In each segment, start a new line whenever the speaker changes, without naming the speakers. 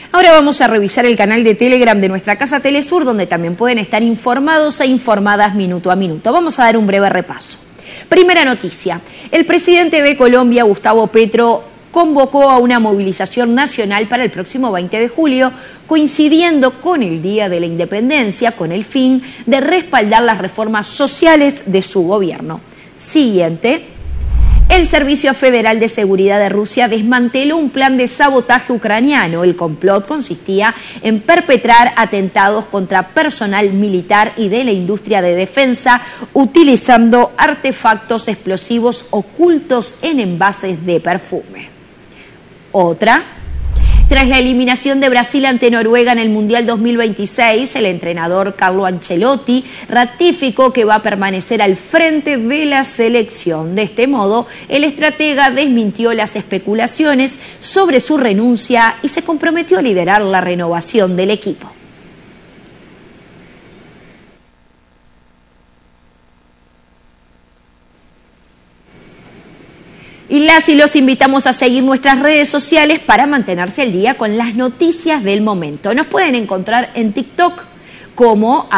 Ahora vamos a revisar el canal de Telegram de nuestra casa Telesur, donde también pueden estar informados e informadas minuto a minuto. Vamos a dar un breve repaso. Primera noticia. El presidente de Colombia, Gustavo Petro, convocó a una movilización nacional para el próximo 20 de julio, coincidiendo con el Día de la Independencia, con el fin de respaldar las reformas sociales de su gobierno. Siguiente. El Servicio Federal de Seguridad de Rusia desmanteló un plan de sabotaje ucraniano. El complot consistía en perpetrar atentados contra personal militar y de la industria de defensa utilizando artefactos explosivos ocultos en envases de perfume. Otra. Tras la eliminación de Brasil ante Noruega en el Mundial 2026, el entrenador Carlo Ancelotti ratificó que va a permanecer al frente de la selección. De este modo, el estratega desmintió las especulaciones sobre su renuncia y se comprometió a liderar la renovación del equipo. Y las y los invitamos a seguir nuestras redes sociales para mantenerse al día con las noticias del momento. Nos pueden encontrar en TikTok como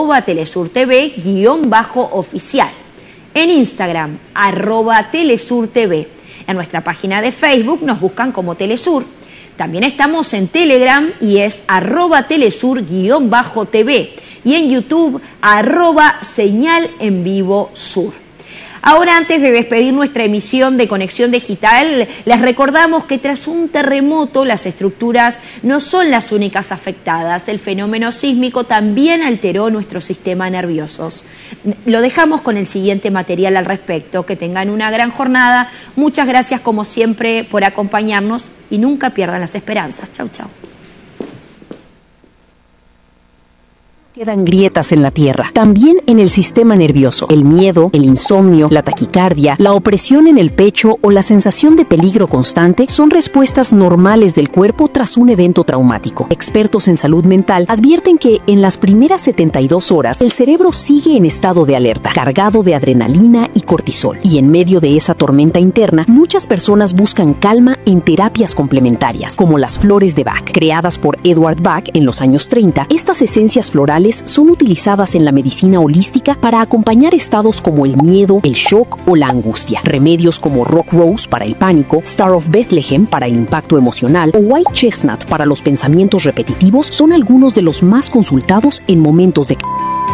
@telesurtv_oficial, en Instagram @telesurtv. En nuestra página de Facebook nos buscan como Telesur. También estamos en Telegram y es @telesur_tv y en YouTube @señalenvivosur. Ahora, antes de despedir nuestra emisión de Conexión Digital, les recordamos que tras un terremoto las estructuras no son las únicas afectadas. El fenómeno sísmico también alteró nuestro sistema nervioso. Lo dejamos con el siguiente material al respecto. Que tengan una gran jornada. Muchas gracias como siempre por acompañarnos y nunca pierdan las esperanzas. Chau, chau.
Quedan grietas en la tierra, también en el sistema nervioso. El miedo, el insomnio, la taquicardia, la opresión en el pecho o la sensación de peligro constante son respuestas normales del cuerpo tras un evento traumático. Expertos en salud mental advierten que en las primeras 72 horas el cerebro sigue en estado de alerta, cargado de adrenalina y cortisol. Y en medio de esa tormenta interna, muchas personas buscan calma en terapias complementarias, como las flores de Bach. Creadas por Edward Bach en los años 30, estas esencias florales son utilizadas en la medicina holística para acompañar estados como el miedo, el shock o la angustia. Remedios como Rock Rose para el pánico, Star of Bethlehem para el impacto emocional o White Chestnut para los pensamientos repetitivos son algunos de los más consultados en momentos de